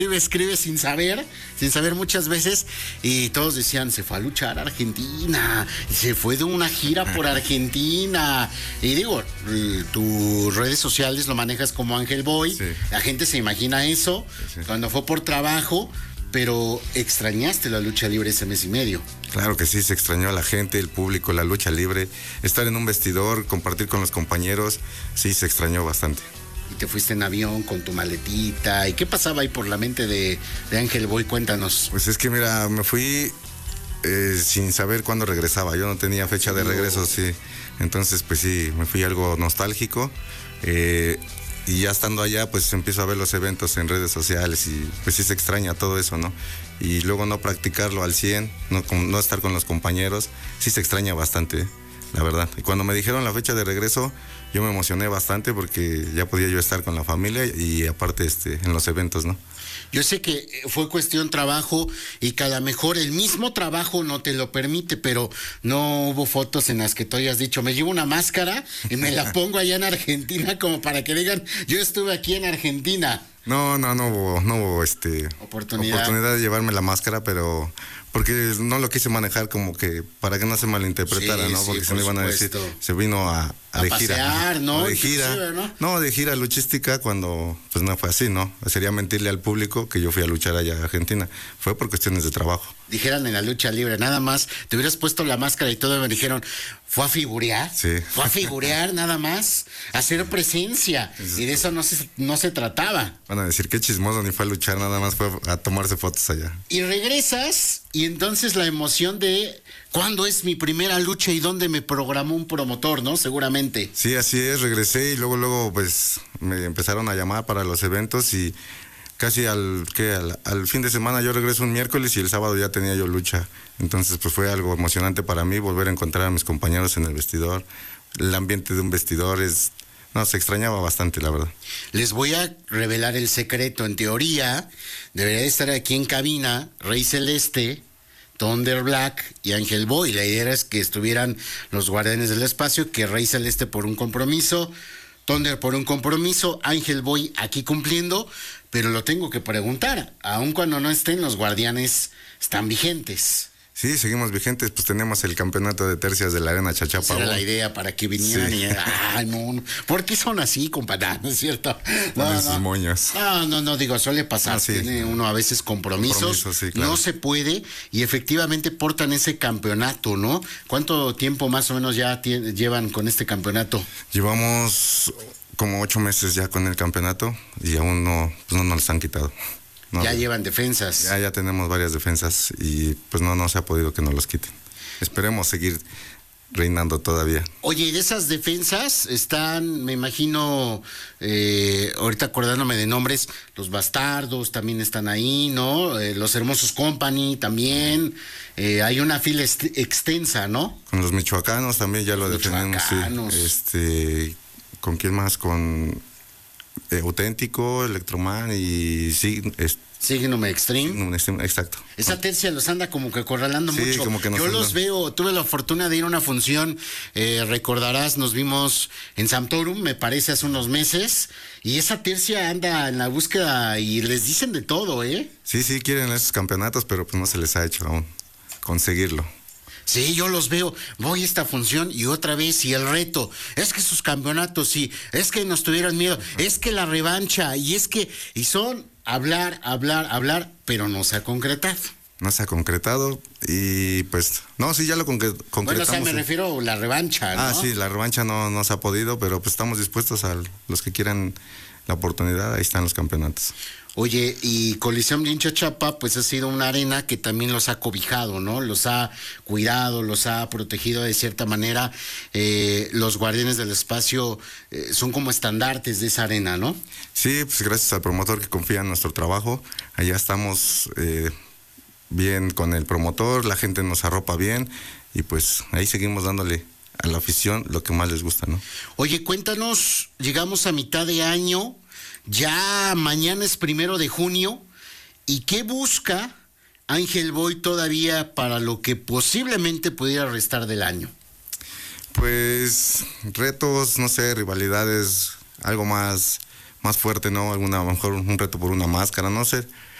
escribe sin saber muchas veces, y todos decían, se fue a luchar a Argentina, se fue de una gira por Argentina, y digo, tus redes sociales lo manejas como Ángel Boy, sí. La gente se imagina eso, sí. Cuando fue por trabajo, pero extrañaste la lucha libre ese mes y medio. Claro que sí, se extrañó a la gente, el público, la lucha libre, estar en un vestidor, compartir con los compañeros, sí, se extrañó bastante. Y te fuiste en avión con tu maletita. ¿Y qué pasaba ahí por la mente de Ángel Boy? Cuéntanos. Pues es que mira, me fui sin saber cuándo regresaba. Yo no tenía fecha de regreso, sí. Entonces, pues sí, me fui algo nostálgico. Y ya estando allá, pues empiezo a ver los eventos en redes sociales y pues sí se extraña todo eso, ¿no? Y luego no practicarlo al 100, no estar con los compañeros, sí se extraña bastante, la verdad. Y cuando me dijeron la fecha de regreso, yo me emocioné bastante porque ya podía yo estar con la familia y aparte en los eventos, ¿no? Yo sé que fue cuestión trabajo y que a lo mejor el mismo trabajo no te lo permite, pero no hubo fotos en las que tú hayas dicho, me llevo una máscara y me la pongo allá en Argentina como para que digan, yo estuve aquí en Argentina. No hubo oportunidad de llevarme la máscara, pero porque no lo quise manejar como que para que no se malinterpretara, sí, ¿no? Porque se me iban a decir, se vino a de pasear, gira, ¿no? De gira, ¿no? De gira luchística, cuando pues no fue así, ¿no? Sería mentirle al público que yo fui a luchar allá a Argentina, fue por cuestiones de trabajo. Dijeran en la lucha libre, nada más, te hubieras puesto la máscara y todo, me dijeron, ¿fue a figurear? Sí. Fue a figurear nada más, a hacer presencia, y de eso no se trataba. Van a decir, qué chismoso, ni fue a luchar, nada más fue a tomarse fotos allá. Y regresas, y entonces la emoción de ¿cuándo es mi primera lucha y dónde me programó un promotor, no? Seguramente. Sí, así es, regresé y luego pues me empezaron a llamar para los eventos y casi al fin de semana yo regreso un miércoles y el sábado ya tenía yo lucha. Entonces pues fue algo emocionante para mí volver a encontrar a mis compañeros en el vestidor. El ambiente de un vestidor se extrañaba bastante, la verdad. Les voy a revelar el secreto. En teoría, debería estar aquí en cabina Rey Celeste, Thunder Black y Ángel Boy. La idea es que estuvieran los Guardianes del Espacio, que Rey Celeste por un compromiso, Thunder por un compromiso, Ángel Boy aquí cumpliendo, pero lo tengo que preguntar, aun cuando no estén, los Guardianes están vigentes. Sí, seguimos vigentes, pues tenemos el campeonato de tercias de la Arena Chachapa. Esa era la idea para que vinieran, sí. No. ¿Por qué son así, compadre? ¿No es cierto? Sus moños. No, digo, suele pasar, sí. Tiene uno a veces compromisos, sí, claro. No se puede, y efectivamente portan ese campeonato, ¿no? ¿Cuánto tiempo más o menos ya llevan con este campeonato? Llevamos como 8 meses ya con el campeonato y aún no nos han quitado. No, ya llevan defensas. Ya tenemos varias defensas y pues no se ha podido que nos los quiten. Esperemos seguir reinando todavía. Oye, y de esas defensas están, me imagino, ahorita acordándome de nombres, los Bastardos también están ahí, ¿no? Los Hermosos Company también. Hay una fila extensa, ¿no? Con los michoacanos también ya lo defendemos. Sí. ¿Con quién más? Con Auténtico, Electroman y Signum Extreme. Exacto. Esa tercia los anda como que acorralando sí, mucho. Como que yo los veo, tuve la fortuna de ir a una función, recordarás, nos vimos en Sampdorum, me parece, hace unos meses, y esa tercia anda en la búsqueda y les dicen de todo, ¿eh? Sí, quieren esos campeonatos, pero pues no se les ha hecho aún conseguirlo. Sí, yo los veo, voy a esta función y otra vez, y el reto, es que sus campeonatos, sí, es que nos tuvieron miedo, es que la revancha, y son hablar, pero no se ha concretado. No se ha concretado y pues, sí, ya lo concretamos. Bueno, o sea, me refiero a la revancha, ¿no? Sí, la revancha no se ha podido, pero pues estamos dispuestos a los que quieran la oportunidad, ahí están los campeonatos. Oye, y Coliseum de Chachapa, pues ha sido una arena que también los ha cobijado, ¿no? Los ha cuidado, los ha protegido de cierta manera. Los Guardianes del Espacio son como estandartes de esa arena, ¿no? Sí, pues gracias al promotor que confía en nuestro trabajo. Allá estamos bien con el promotor, la gente nos arropa bien y pues ahí seguimos dándole a la afición lo que más les gusta, ¿no? Oye, cuéntanos, llegamos a mitad de año. Ya mañana es 1 de junio. ¿Y qué busca Ángel Boy todavía para lo que posiblemente pudiera restar del año? Pues retos, no sé, rivalidades, algo más más fuerte, ¿no? A lo mejor un reto por una máscara, no sé.